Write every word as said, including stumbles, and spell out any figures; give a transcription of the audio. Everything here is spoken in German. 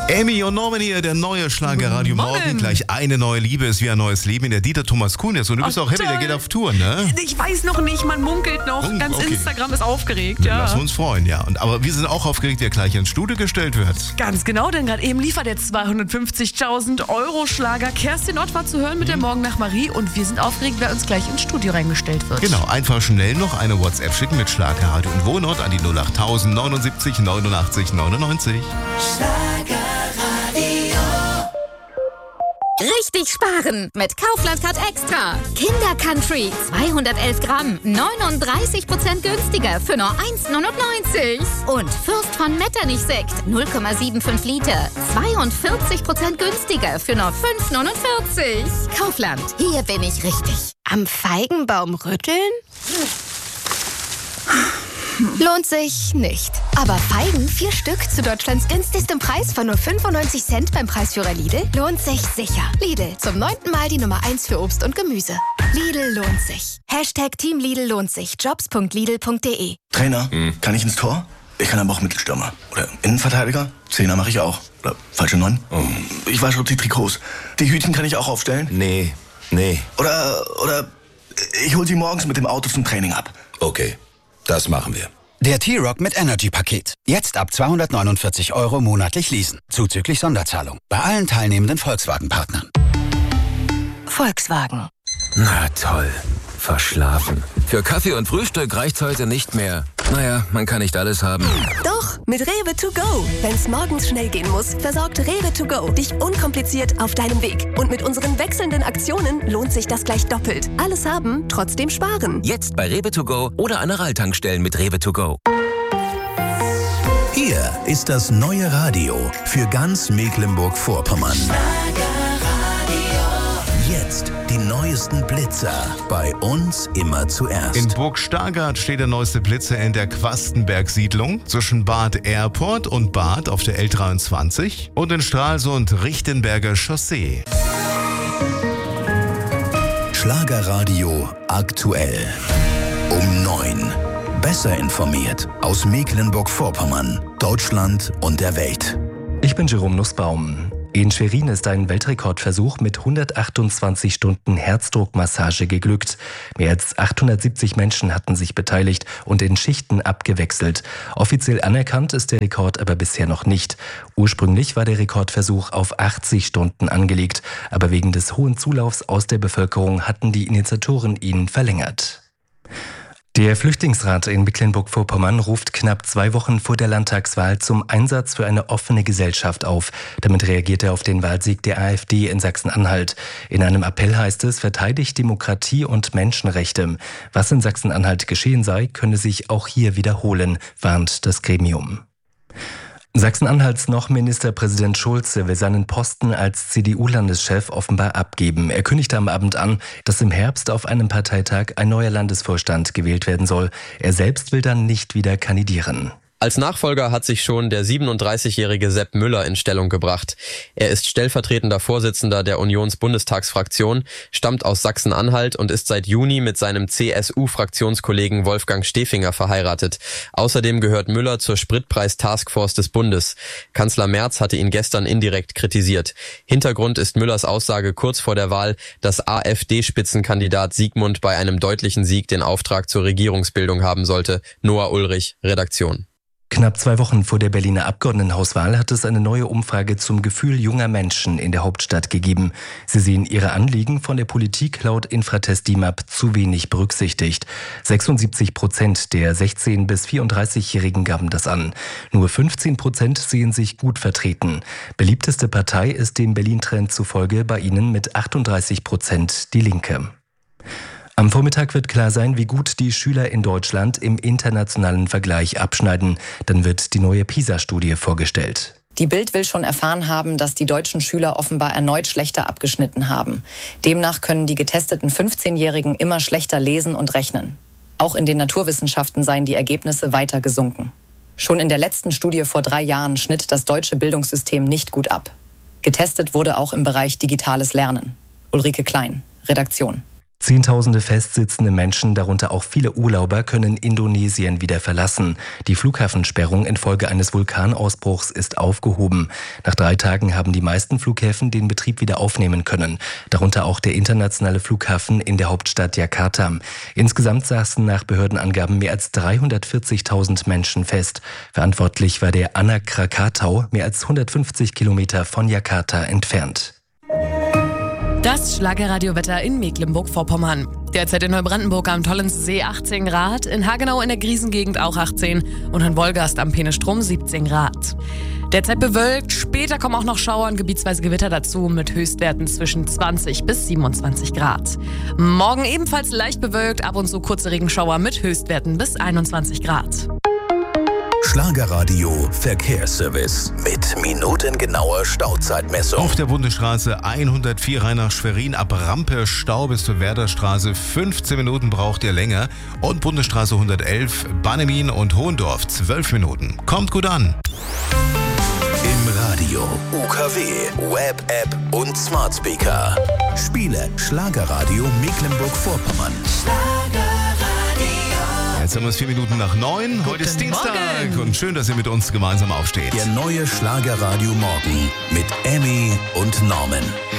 Amy und Norman hier, der neue Schlagerradio Morgen. Gleich eine neue Liebe ist wie ein neues Leben in der Dieter Thomas Kuhn ist. Und du bist Ach, auch happy, toll. der geht auf Tour, ne? Ich weiß noch nicht, man munkelt noch. Oh, Ganz okay. Instagram ist aufgeregt, ja. Lass uns freuen, ja. Und, aber wir sind auch aufgeregt, wer gleich ins Studio gestellt wird. Ganz genau, denn gerade eben liefert der zweihundertfünfzigtausend Euro Schlager. Kerstin Ott war zu hören mit der Morgen nach Marie. Und wir sind aufgeregt, wer uns gleich ins Studio reingestellt wird. Genau, einfach schnell noch eine WhatsApp schicken mit Schlagerradio und Wohnort an die null acht tausend neunundsiebzig neunundachtzig neunundneunzig. Richtig sparen mit Kaufland Card Extra. Kinder Country zweihundertelf Gramm, neununddreißig Prozent günstiger für nur eins neunundneunzig. Und Fürst von Metternich Sekt null Komma fünfundsiebzig Liter, zweiundvierzig Prozent günstiger für nur fünf neunundvierzig. Kaufland, hier bin ich richtig. Am Feigenbaum rütteln? Lohnt sich nicht. Aber Feigen, vier Stück zu Deutschlands günstigstem Preis von nur fünfundneunzig Cent beim Preisführer Lidl, lohnt sich sicher. Lidl, zum neunten Mal die Nummer eins für Obst und Gemüse. Lidl lohnt sich. Hashtag Team Lidl lohnt sich. Jobs punkt lidl punkt de. Trainer, hm. kann ich ins Tor? Ich kann aber auch Mittelstürmer. Oder Innenverteidiger? Zehner mache ich auch. Oder falsche Neun? Oh. Ich wasche die Trikots. Die Hütchen kann ich auch aufstellen? Nee, nee. Oder, oder ich hol sie morgens mit dem Auto zum Training ab. Okay, das machen wir. Der T-Rock mit Energy-Paket. Jetzt ab zweihundertneunundvierzig Euro monatlich leasen. Zuzüglich Sonderzahlung. Bei allen teilnehmenden Volkswagen-Partnern. Volkswagen. Na toll. Verschlafen. Für Kaffee und Frühstück reicht's heute nicht mehr. Naja, man kann nicht alles haben. Doch, mit Rewe to go. Wenn's morgens schnell gehen muss, versorgt Rewe to go dich unkompliziert auf deinem Weg. Und mit unseren wechselnden Aktionen lohnt sich das gleich doppelt. Alles haben, trotzdem sparen. Jetzt bei Rewe to go oder an Aral-Tankstellen mit Rewe to go. Hier ist das neue Radio für ganz Mecklenburg-Vorpommern. Jetzt die neuesten Blitzer. Bei uns immer zuerst. In Burg Stargard steht der neueste Blitzer in der Quastenberg-Siedlung zwischen Bad Airport und Bad auf der L dreiundzwanzig und in Stralsund Richtenberger Chaussee. Schlagerradio aktuell. Um neun. Besser informiert aus Mecklenburg-Vorpommern, Deutschland und der Welt. Ich bin Jerome Nussbaum. In Schwerin ist ein Weltrekordversuch mit hundertachtundzwanzig Stunden Herzdruckmassage geglückt. Mehr als achthundertsiebzig Menschen hatten sich beteiligt und in Schichten abgewechselt. Offiziell anerkannt ist der Rekord aber bisher noch nicht. Ursprünglich war der Rekordversuch auf achtzig Stunden angelegt, aber wegen des hohen Zulaufs aus der Bevölkerung hatten die Initiatoren ihn verlängert. Der Flüchtlingsrat in Mecklenburg-Vorpommern ruft knapp zwei Wochen vor der Landtagswahl zum Einsatz für eine offene Gesellschaft auf. Damit reagiert er auf den Wahlsieg der AfD in Sachsen-Anhalt. In einem Appell heißt es, verteidigt Demokratie und Menschenrechte. Was in Sachsen-Anhalt geschehen sei, könne sich auch hier wiederholen, warnt das Gremium. Sachsen-Anhalts noch Ministerpräsident Schulze will seinen Posten als C D U-Landeschef offenbar abgeben. Er kündigte am Abend an, dass im Herbst auf einem Parteitag ein neuer Landesvorstand gewählt werden soll. Er selbst will dann nicht wieder kandidieren. Als Nachfolger hat sich schon der siebenunddreißigjährige Sepp Müller in Stellung gebracht. Er ist stellvertretender Vorsitzender der Unionsbundestagsfraktion, stammt aus Sachsen-Anhalt und ist seit Juni mit seinem C S U-Fraktionskollegen Wolfgang Stefinger verheiratet. Außerdem gehört Müller zur Spritpreis-Taskforce des Bundes. Kanzler Merz hatte ihn gestern indirekt kritisiert. Hintergrund ist Müllers Aussage kurz vor der Wahl, dass AfD-Spitzenkandidat Siegmund bei einem deutlichen Sieg den Auftrag zur Regierungsbildung haben sollte. Noah Ulrich, Redaktion. Knapp zwei Wochen vor der Berliner Abgeordnetenhauswahl hat es eine neue Umfrage zum Gefühl junger Menschen in der Hauptstadt gegeben. Sie sehen ihre Anliegen von der Politik laut Infratest D I M A P zu wenig berücksichtigt. sechsundsiebzig Prozent der sechzehn- bis vierunddreißigjährigen gaben das an. Nur fünfzehn Prozent sehen sich gut vertreten. Beliebteste Partei ist dem Berlin-Trend zufolge bei ihnen mit achtunddreißig Prozent die Linke. Am Vormittag wird klar sein, wie gut die Schüler in Deutschland im internationalen Vergleich abschneiden. Dann wird die neue PISA-Studie vorgestellt. Die Bild will schon erfahren haben, dass die deutschen Schüler offenbar erneut schlechter abgeschnitten haben. Demnach können die getesteten fünfzehnjährigen immer schlechter lesen und rechnen. Auch in den Naturwissenschaften seien die Ergebnisse weiter gesunken. Schon in der letzten Studie vor drei Jahren schnitt das deutsche Bildungssystem nicht gut ab. Getestet wurde auch im Bereich digitales Lernen. Ulrike Klein, Redaktion. Zehntausende festsitzende Menschen, darunter auch viele Urlauber, können Indonesien wieder verlassen. Die Flughafensperrung infolge eines Vulkanausbruchs ist aufgehoben. Nach drei Tagen haben die meisten Flughäfen den Betrieb wieder aufnehmen können. Darunter auch der internationale Flughafen in der Hauptstadt Jakarta. Insgesamt saßen nach Behördenangaben mehr als dreihundertvierzigtausend Menschen fest. Verantwortlich war der Anak Krakatau, mehr als hundertfünfzig Kilometer von Jakarta entfernt. Das Schlagerradiowetter in Mecklenburg-Vorpommern. Derzeit in Neubrandenburg am Tollensee achtzehn Grad, in Hagenau in der Griesengegend auch achtzehn und in Wolgast am Peenestrom siebzehn Grad. Derzeit bewölkt, später kommen auch noch Schauer und gebietsweise Gewitter dazu mit Höchstwerten zwischen zwanzig bis siebenundzwanzig Grad. Morgen ebenfalls leicht bewölkt, ab und zu kurze Regenschauer mit Höchstwerten bis einundzwanzig Grad. Schlagerradio Verkehrsservice mit minutengenauer Stauzeitmessung. Auf der Bundesstraße hundertvier rein nach Schwerin ab Rampe Stau bis zur Werderstraße. fünfzehn Minuten braucht ihr länger. Und Bundesstraße hundertelf Bannemin und Hohendorf zwölf Minuten. Kommt gut an. Im Radio, U K W, Web-App und Smart Speaker. Spiele Schlagerradio Mecklenburg-Vorpommern. Jetzt haben wir es vier Minuten nach neun. Heute ist Dienstag und schön, dass ihr mit uns gemeinsam aufsteht. Der neue Schlagerradio Morgen mit Emmy und Norman.